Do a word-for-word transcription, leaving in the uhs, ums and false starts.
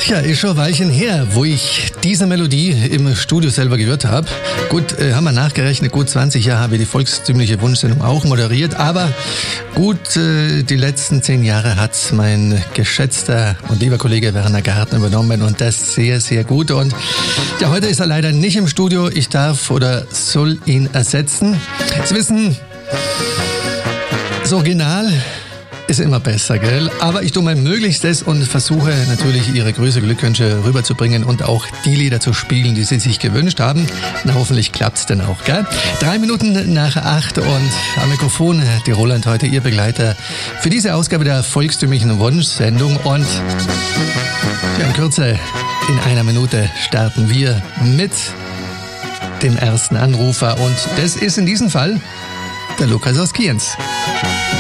Ja, ist schon ein Weilchen her, wo ich diese Melodie im Studio selber gehört habe. Gut, äh, haben wir nachgerechnet, gut zwanzig Jahre habe ich die volkstümliche Wunschsendung auch moderiert, aber gut, äh, die letzten zehn Jahre hat mein geschätzter und lieber Kollege Werner Gartner übernommen und das sehr, sehr gut. Und ja, heute ist er leider nicht im Studio. Ich darf oder soll ihn ersetzen. Sie wissen, das Original ist immer besser, gell? Aber ich tue mein Möglichstes und versuche natürlich Ihre Grüße, Glückwünsche rüberzubringen und auch die Lieder zu spielen, die Sie sich gewünscht haben. Na, hoffentlich klappt's denn auch, gell? Drei Minuten nach acht und am Mikrofon die Roland, heute Ihr Begleiter für diese Ausgabe der volkstümlichen Wunschsendung. Und ja, in Kürze, in einer Minute starten wir mit dem ersten Anrufer und das ist in diesem Fall der Lukas aus Kienz.